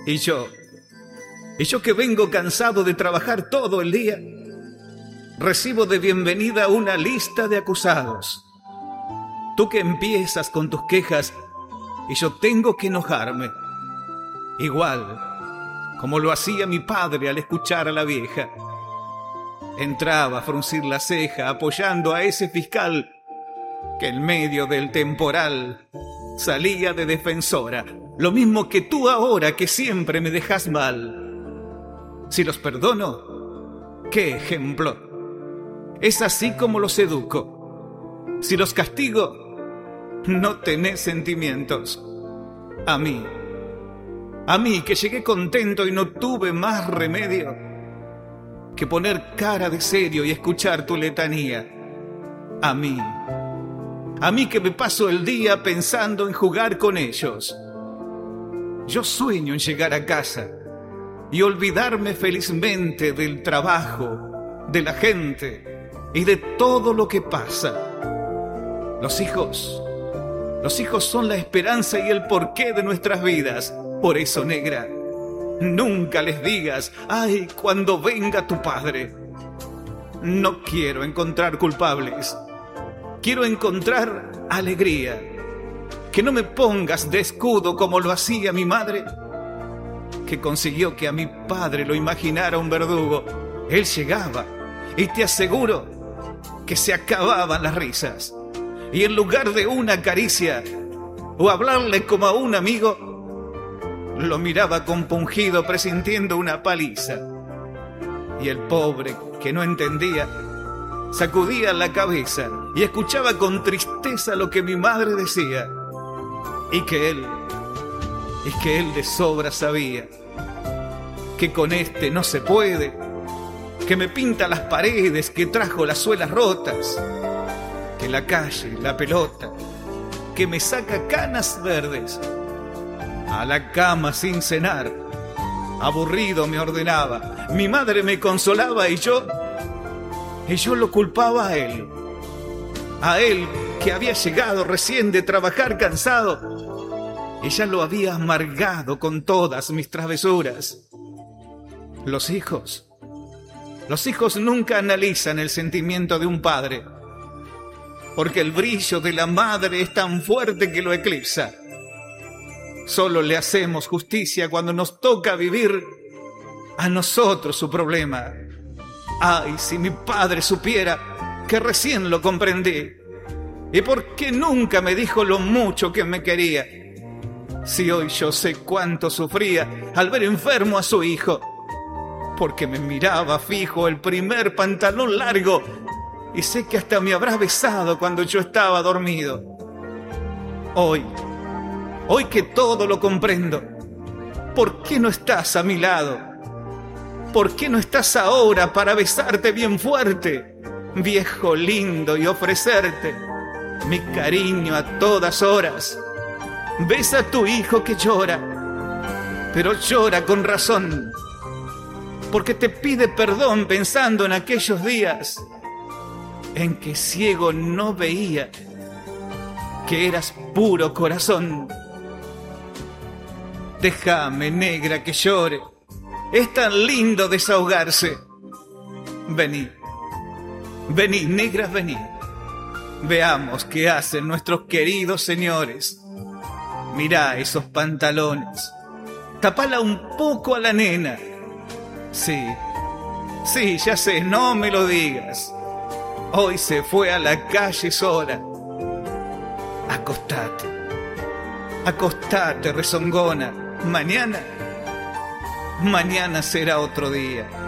Y yo que vengo cansado de trabajar todo el día, recibo de bienvenida una lista de acusados. Tú que empiezas con tus quejas y yo tengo que enojarme, igual como lo hacía mi padre al escuchar a la vieja. Entraba a fruncir la ceja apoyando a ese fiscal que en medio del temporal salía de defensora, lo mismo que tú ahora que siempre me dejas mal. Si los perdono, ¿qué ejemplo? Es así como los educo. Si los castigo, no tenés sentimientos. A mí que llegué contento y no tuve más remedio que poner cara de serio y escuchar tu letanía. A mí que me paso el día pensando en jugar con ellos. Yo sueño en llegar a casa y olvidarme felizmente del trabajo, de la gente y de todo lo que pasa. Los hijos son la esperanza y el porqué de nuestras vidas. Por eso, negra, nunca les digas, ay, cuando venga tu padre. No quiero encontrar culpables. Quiero encontrar alegría. Que no me pongas de escudo como lo hacía mi madre, que consiguió que a mi padre lo imaginara un verdugo. Él llegaba y te aseguro que se acababan las risas. Y en lugar de una caricia o hablarle como a un amigo, lo miraba compungido presintiendo una paliza. Y el pobre, que no entendía, sacudía la cabeza y escuchaba con tristeza lo que mi madre decía. Y que él de sobra sabía que con este no se puede, que me pinta las paredes, que trajo las suelas rotas, que la calle, la pelota, que me saca canas verdes. A la cama sin cenar, aburrido me ordenaba. Mi madre me consolaba y yo lo culpaba a él que había llegado recién de trabajar cansado. Ella lo había amargado con todas mis travesuras. Los hijos nunca analizan el sentimiento de un padre, porque el brillo de la madre es tan fuerte que lo eclipsa. Solo le hacemos justicia cuando nos toca vivir a nosotros su problema. Ay, si mi padre supiera que recién lo comprendí. ¿Y por qué nunca me dijo lo mucho que me quería? Si hoy yo sé cuánto sufría al ver enfermo a su hijo, porque me miraba fijo el primer pantalón largo y sé que hasta me habrá besado cuando yo estaba dormido. Hoy que todo lo comprendo, ¿por qué no estás a mi lado? ¿Por qué no estás ahora para besarte bien fuerte, viejo lindo, y ofrecerte mi cariño a todas horas? Besa a tu hijo que llora, pero llora con razón, porque te pide perdón pensando en aquellos días en que ciego no veía que eras puro corazón. Déjame, negra, que llore, es tan lindo desahogarse. Vení, negras, vení. Veamos qué hacen nuestros queridos señores. Mirá esos pantalones. Tapala un poco a la nena. Sí, ya sé, no me lo digas. Hoy se fue a la calle sola. Acostate, rezongona. Mañana será otro día.